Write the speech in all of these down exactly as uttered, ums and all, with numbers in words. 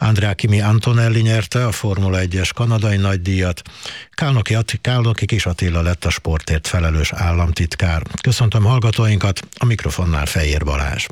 Andrea Kimi Antonelli nyerte a Formula egyes kanadai nagydíjat, Kálnoki, Atti, Kálnoki Kis Attila lett a sportért felelős államtitkár. Köszöntöm hallgatóinkat, a mikrofonnál Fejér Balázs.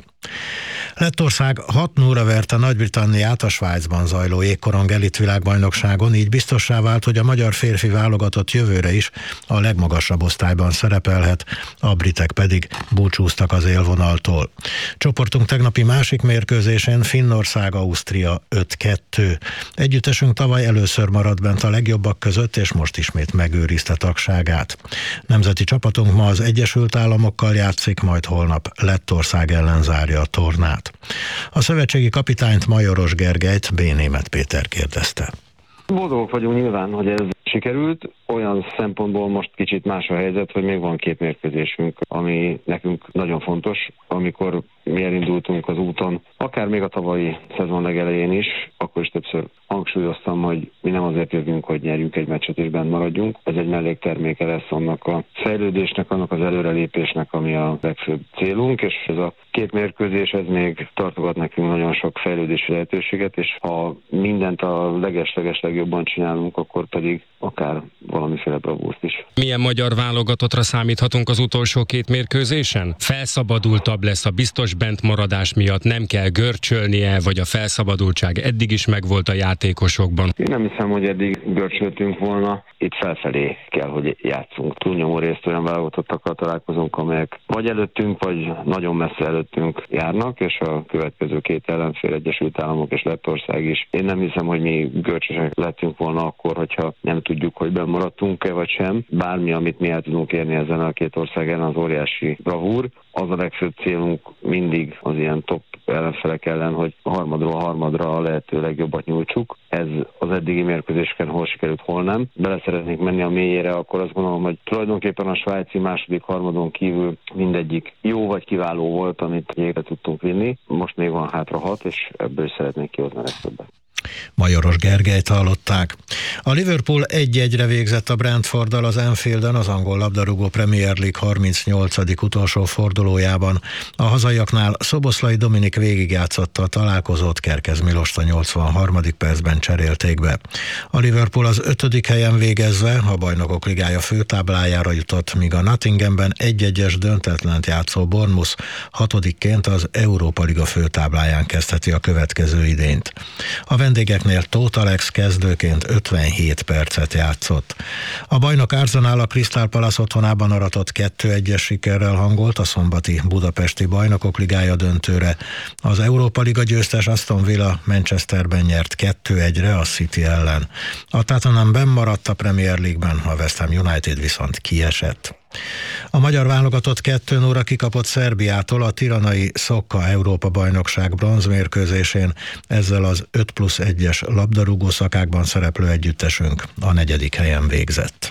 Lettország hat nulla verte Nagy-Britanniát a Svájcban zajló jégkorong elit világbajnokságon, így biztossá vált, hogy a magyar férfi válogatott jövőre is a legmagasabb osztályban szerepelhet, a britek pedig búcsúztak az élvonaltól. Csoportunk tegnapi másik mérkőzésén Finnország-Ausztria öt kettő. Együttesünk tavaly először maradt bent a legjobbak között, és most ismét megőrizte tagságát. Nemzeti csapatunk ma az Egyesült Államokkal játszik, majd holnap Lettország ellen zárja a tornát. A szövetségi kapitányt, Majoros Gergelyt B. Németh Péter kérdezte. Boldogok vagyunk nyilván, hogy ez sikerült. Olyan szempontból most kicsit más a helyzet, hogy még van két mérkőzésünk, ami nekünk nagyon fontos. Amikor mi elindultunk az úton, akár még a tavalyi szezon legelején is, akkor is többször hangsúlyoztam, hogy mi nem azért jövünk, hogy nyerjünk egy meccset és bent maradjunk. Ez egy mellékterméke lesz annak a fejlődésnek, annak az előrelépésnek, ami a legfőbb célunk, és ez a két mérkőzés, ez még tartogat nekünk nagyon sok fejlődési lehetőséget, és ha mindent a leges-leges legjobban csinálunk, akkor pedig akár valamiféle bravúrt is. Milyen magyar válogatottra számíthatunk az utolsó két mérkőzésen? Felszabadultabb lesz a biztos bentmaradás miatt, nem kell görcsölnie, vagy a felszabadultság eddig is megvolt a játékosokban? Én nem hiszem, hogy eddig görcsöltünk volna. Itt felfelé kell, hogy játszunk. Túlnyomó részt olyan válogatottakkal találkozunk, amelyek vagy előttünk, vagy nagyon messze előttünk járnak, és a következő két ellenfél, Egyesült Államok és Lettország is. Én nem hiszem, hogy mi görcsösek lettünk volna akkor, hogyha nem tudjuk, hogy bemaradtunk-e vagy sem. Bármi, amit mi el tudunk érni ezen a két ország ellen, az óriási bravúr. Az a legfőbb célunk mindig az ilyen top ellenfelek ellen, hogy a harmadról a harmadra a lehető legjobbat nyújtsuk. Ez az eddigi mérkőzéseken hol sikerült, hol nem. Bele szeretnék menni a mélyére, akkor azt gondolom, hogy tulajdonképpen a svájci második harmadon kívül mindegyik jó vagy kiváló volt, amit végre tudtunk vinni. Most még van hátra hat, és ebből is szeretnék kihozni a legtöbbet. Majoros Gergelyt hallották. A Liverpool egy egyre végzett a Brentforddal az Anfielden az angol labdarúgó Premier League harmincnyolcadik utolsó fordulójában. A hazaiaknál Szoboszlai Dominik végigjátszotta a találkozót, Kerkez Milost a nyolcvanharmadik percben cserélték be. A Liverpool az ötödik helyen végezve a Bajnokok Ligája főtáblájára jutott, míg a Nottinghamben egy egyes döntetlent játszó Bournemouth hatodikként az Európa Liga főtábláján kezdheti a következő idényt. A vendégeknél Tóth Alex kezdőként ötvenhét percet játszott. A bajnok Arsenal a Crystal Palace otthonában aratott kettő egyes sikerrel hangolt a szombati budapesti Bajnokok Ligája döntőre. Az Európa Liga győztes Aston Villa Manchesterben nyert kettő egyre a City ellen. A Tottenham benn maradt a Premier League-ben, a West Ham United viszont kiesett. A magyar válogatott kettő nulla kikapott Szerbiától a tiranai Szokka Európa-bajnokság bronzmérkőzésén, ezzel az öt plusz egyes labdarúgó szakákban szereplő együttesünk a negyedik helyen végzett.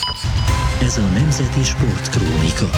Ez a Nemzeti Sportkrónika.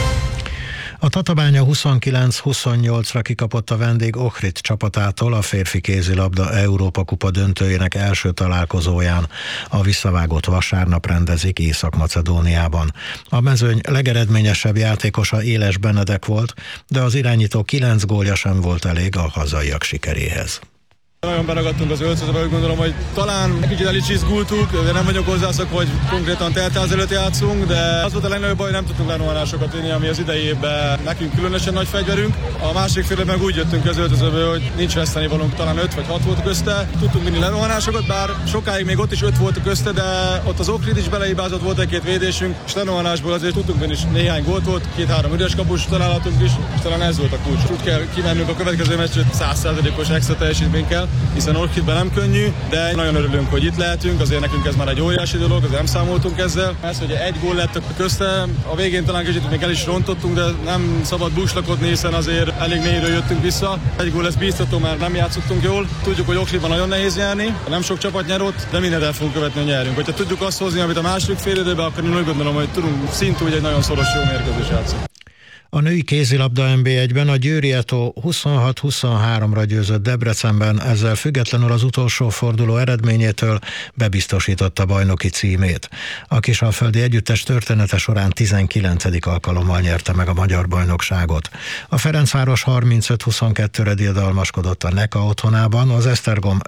A Tatabánya huszonkilenc huszonnyolcra kikapott a vendég Ohrid csapatától a férfi kézilabda Európa kupa döntőjének első találkozóján. A visszavágót vasárnap rendezik Észak-Macedóniában. A mezőny legeredményesebb játékosa Éles Benedek volt, de az irányító kilenc gólja sem volt elég a hazaiak sikeréhez. Nagyon beragadtunk az öltözőbe, úgy gondolom, hogy talán egy kicsit el is izgultuk, de nem vagyok hozzászok, hogy konkrétan teltház előtt játszunk, de az volt a legnagyobb baj, hogy nem tudtunk lerohanásokat vinni, ami az idei évben nekünk különösen nagy fegyverünk. A másik fél meg úgy jöttünk az öltözőből, hogy nincs vesztenivalónk, talán öt vagy hat volt közte. Tudtunk vinni lerohanásokat, bár sokáig még ott is öt volt közte, de ott az Ohrid is beleibázott, volt egy-két védésünk, és lerohanásból azért tudtunk vinni is néhány gólt volt, két-három üres kapus találatunk is, és talán ez volt a kulcs. Úgy kell kimennünk a következő meccsre száz százalékos extra teljesítménykel, hiszen Ohridben nem könnyű, de nagyon örülünk, hogy itt lehetünk, azért nekünk ez már egy óriási dolog, azért nem számoltunk ezzel. Ez, hogy egy gól lett közte, a végén talán kicsit még el is rontottunk, de nem szabad búslakodni, hiszen azért elég mélyről jöttünk vissza. Egy gól lesz bíztató, mert nem játszottunk jól. Tudjuk, hogy Ohridban nagyon nehéz nyerni, nem sok csapat nyer ott, de mindent el fogunk követni, hogy nyerünk. Hogyha tudjuk azt hozni, amit a második fél időben, akkor én úgy gondolom, hogy tudunk szintúgy egy nagyon szoros jó mérkőzés játszani. A női kézilabda en bé egyben a Győri Eto huszonhat huszonháromra győzött Debrecenben, ezzel függetlenül az utolsó forduló eredményétől bebiztosította bajnoki címét. A kisalföldi együttes története során tizenkilencedik alkalommal nyerte meg a magyar bajnokságot. A Ferencváros harmincöt huszonkettőre diadalmaskodott a Neka otthonában, az Esztergom